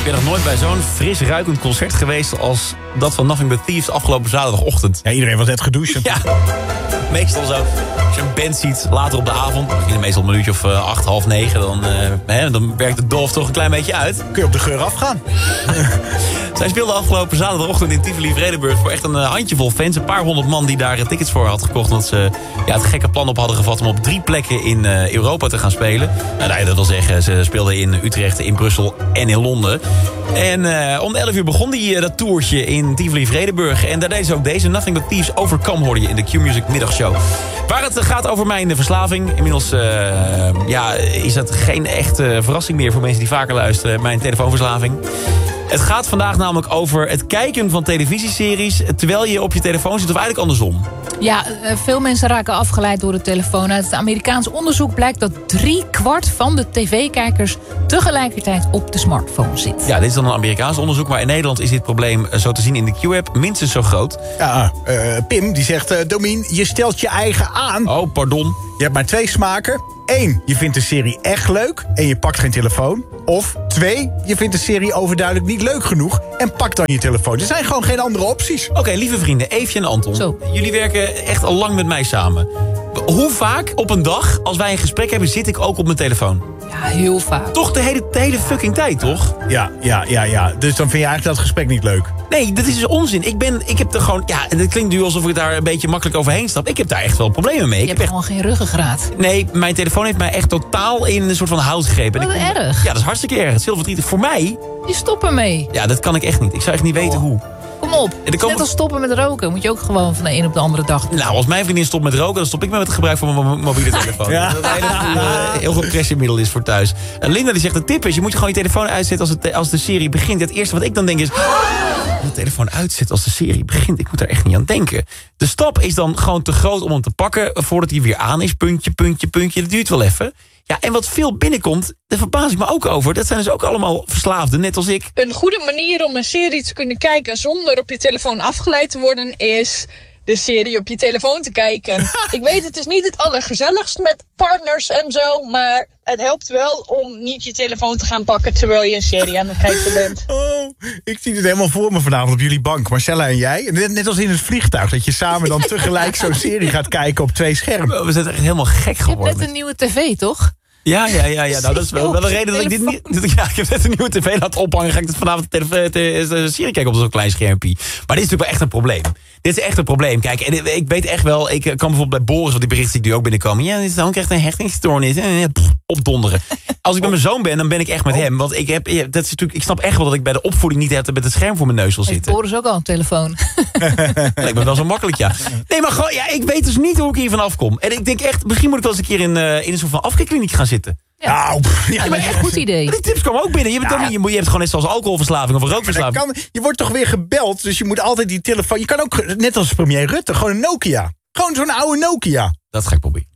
Ik ben nog nooit bij zo'n fris ruikend concert geweest als dat van Nothing But Thieves afgelopen zaterdagochtend. Ja, iedereen was net gedoucht. Ja, meestal zo. Als je een band ziet later op de avond, misschien meestal een minuutje of 8, half 9, dan werkt de dof toch een klein beetje uit. Kun je op de geur afgaan. Zij speelde afgelopen zaterdagochtend in Tivoli-Vredenburg voor echt een handjevol fans. Een paar honderd man die daar tickets voor had gekocht. Omdat ze het gekke plan op hadden gevat om op 3 plekken in Europa te gaan spelen. Nou, dat wil zeggen, ze speelden in Utrecht, in Brussel en in Londen. En om 11 uur begon dat toertje in Tivoli-Vredenburg. En daar deden ze ook deze Nothing But Thieves Overcome, hoorde je in de Q-Music middagshow. Waar het gaat over mijn verslaving. Inmiddels is dat geen echte verrassing meer voor mensen die vaker luisteren. Mijn telefoonverslaving. Het gaat vandaag namelijk over het kijken van televisieseries terwijl je op je telefoon zit, of eigenlijk andersom. Ja, veel mensen raken afgeleid door de telefoon. Uit het Amerikaans onderzoek blijkt dat 3/4 van de tv-kijkers tegelijkertijd op de smartphone zit. Ja, dit is dan een Amerikaans onderzoek, maar in Nederland is dit probleem zo te zien in de Q-app minstens zo groot. Ja, Pim die zegt, Domien, je stelt je eigen aan. Oh, pardon. Je hebt maar 2 smaken. 1, je vindt de serie echt leuk en je pakt geen telefoon. Of 2, je vindt de serie overduidelijk niet leuk genoeg en pakt dan je telefoon. Er zijn gewoon geen andere opties. Oké, lieve vrienden, Eefje en Anton. Zo. Jullie werken echt al lang met mij samen. Hoe vaak op een dag, als wij een gesprek hebben, zit ik ook op mijn telefoon? Ja, heel vaak. Toch de hele fucking tijd, toch? Ja. Dus dan vind je eigenlijk dat gesprek niet leuk. Nee, dat is dus onzin. Ik heb er gewoon... Ja, en het klinkt nu alsof ik daar een beetje makkelijk overheen stap. Ik heb daar echt wel problemen mee. Je hebt gewoon geen ruggengraat. Nee, mijn telefoon heeft mij echt totaal in een soort van hout gegrepen. Wat erg. Ja, dat is hartstikke erg. Het is heel verdrietig. Voor mij... Je stopt ermee. Ja, dat kan ik echt niet. Ik zou echt niet weten hoe. Kom op. Net als stoppen met roken. Moet je ook gewoon van de een op de andere dag doen. Nou, als mijn vriendin stopt met roken, dan stop ik met het gebruik van mijn mobiele telefoon. Ja. Dat een heel goed pressiemiddel is voor thuis. Linda die zegt, de tip is, je moet gewoon je telefoon uitzetten als de serie begint. Het eerste wat ik dan denk is... de telefoon uitzetten als de serie begint. Ik moet daar echt niet aan denken. De stap is dan gewoon te groot om hem te pakken voordat hij weer aan is. Puntje. Dat duurt wel even. Ja, en wat veel binnenkomt, daar verbaas ik me ook over. Dat zijn dus ook allemaal verslaafden, net als ik. Een goede manier om een serie te kunnen kijken zonder op je telefoon afgeleid te worden is de serie op je telefoon te kijken. Ik weet, het is niet het allergezelligst met partners en zo, maar het helpt wel om niet je telefoon te gaan pakken terwijl je een serie aan het kijken bent. Oh, ik zie het helemaal voor me vanavond op jullie bank. Marcella en jij. Net als in het vliegtuig. Dat je samen dan tegelijk zo'n serie gaat kijken op 2 schermen. We zijn echt helemaal gek Je geworden. hebt net een nieuwe tv, toch? Ja. Nou, dat is wel een reden dat ik dit niet... Ja, ik heb net een nieuwe tv laten ophangen. Ga ik het vanavond de serie kijken op zo'n klein schermpje. Maar dit is natuurlijk wel echt een probleem. Dit is echt een probleem. Kijk, en ik weet echt wel... Ik kan bijvoorbeeld bij Boris, want die berichten die nu ook binnenkomen... Ja, dit zoon krijgt een hechtingsstoornis. Opdonderen. Als ik met mijn zoon ben, dan ben ik echt met hem. Want ik snap echt wel dat ik bij de opvoeding niet met het scherm voor mijn neus wil Heeft zitten. Boris ook al een telefoon? Lijkt me wel zo makkelijk, ja. Nee, maar gewoon, ja, ik weet dus niet hoe ik hier vanaf kom. En ik denk echt, misschien moet ik wel eens een keer in een soort van afkikkliniek gaan zitten. Ja. Nou, Ja, maar echt goed idee. Die tips komen ook binnen. Je hebt het gewoon net zoals alcoholverslaving of een rookverslaving. je wordt toch weer gebeld, dus je moet altijd die telefoon... Je kan ook, net als premier Rutte, gewoon een Nokia. Gewoon zo'n oude Nokia. Dat ga ik proberen.